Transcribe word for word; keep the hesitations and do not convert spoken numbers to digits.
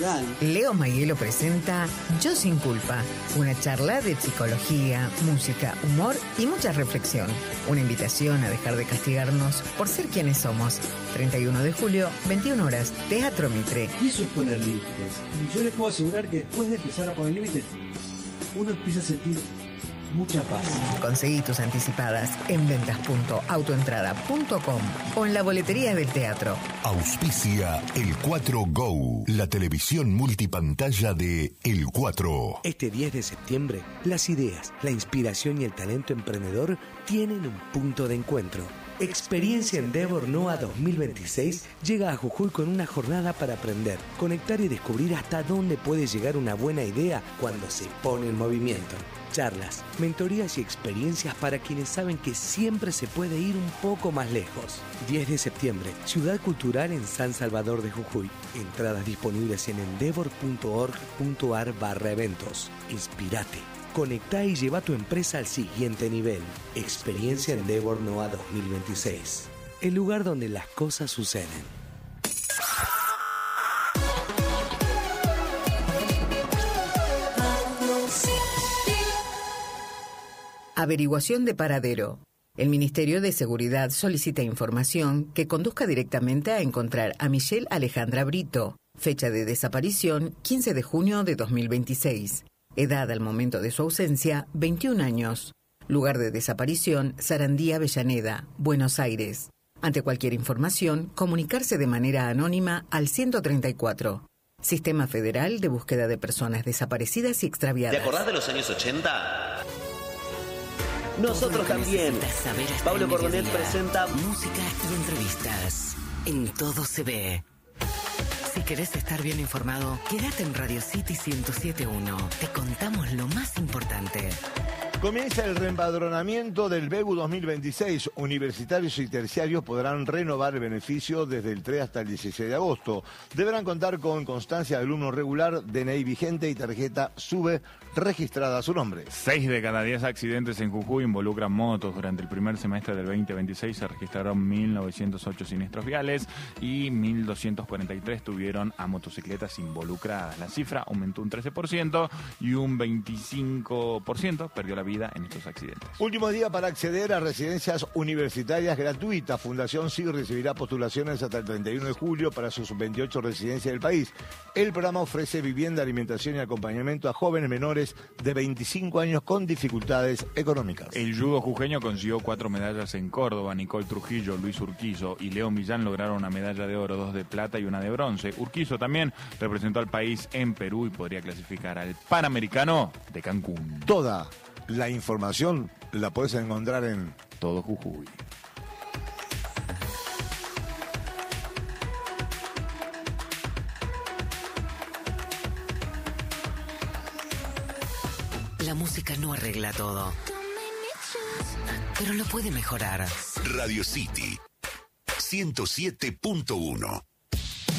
natural. Leo Mayelo presenta Yo sin culpa, una charla de psicología, música, humor y mucha reflexión. Una invitación a dejar de castigarnos por ser quienes somos. treinta y uno de julio, veintiuna horas, Teatro Mitre. Y eso es poner límites. Y yo les puedo asegurar que después de empezar a poner límites, uno empieza a sentir mucha paz. Conseguí tus anticipadas en ventas punto autoentrada punto com o en la boletería del teatro. Auspicia El cuatro Go, la televisión multipantalla de El cuatro. Este diez de septiembre, las ideas, la inspiración y el talento emprendedor tienen un punto de encuentro. Experiencia Endeavor NOA dos mil veintiséis llega a Jujuy con una jornada para aprender, conectar y descubrir hasta dónde puede llegar una buena idea cuando se pone en movimiento. Charlas, mentorías y experiencias para quienes saben que siempre se puede ir un poco más lejos. diez de septiembre, Ciudad Cultural en San Salvador de Jujuy. Entradas disponibles en endeavor punto org punto ar barra eventos. Inspirate. Conectá y lleva tu empresa al siguiente nivel. Experiencia Endeavor NOA dos mil veintiséis. El lugar donde las cosas suceden. Averiguación de paradero. El Ministerio de Seguridad solicita información que conduzca directamente a encontrar a Michelle Alejandra Brito. Fecha de desaparición, quince de junio de dos mil veintiséis. Edad al momento de su ausencia, veintiún años. Lugar de desaparición, Sarandí Avellaneda, Buenos Aires. Ante cualquier información, comunicarse de manera anónima al ciento treinta y cuatro. Sistema Federal de Búsqueda de Personas Desaparecidas y Extraviadas. ¿Te acordás de los años ochenta? Nosotros también. Pablo Cordonet presenta música y entrevistas. En Todo se ve. Si querés estar bien informado, quédate en Radio City ciento siete punto uno. Te contamos lo más importante. Comienza el reempadronamiento del B E U dos mil veintiséis. Universitarios y terciarios podrán renovar el beneficio desde el tres hasta el dieciséis de agosto. Deberán contar con constancia de alumno regular, D N I vigente y tarjeta SUBE registrada a su nombre. Seis de cada diez accidentes en Jujuy involucran motos. Durante el primer semestre del veinte veintiséis se registraron mil novecientos ocho siniestros viales y mil doscientos cuarenta y tres tuvieron a motocicletas involucradas. La cifra aumentó un trece por ciento y un veinticinco por ciento perdió la vida en estos accidentes. Último día para acceder a residencias universitarias gratuitas. Fundación S I G recibirá postulaciones hasta el treinta y uno de julio para sus veintiocho residencias del país. El programa ofrece vivienda, alimentación y acompañamiento a jóvenes menores de veinticinco años con dificultades económicas. El judo jujeño consiguió cuatro medallas en Córdoba. Nicole Trujillo, Luis Urquizo y Leo Millán lograron una medalla de oro, dos de plata y una de bronce. Urquizo también representó al país en Perú y podría clasificar al Panamericano de Cancún. Toda la información la puedes encontrar en Todo Jujuy. La música no arregla todo, pero lo puede mejorar. Radio City ciento siete punto uno.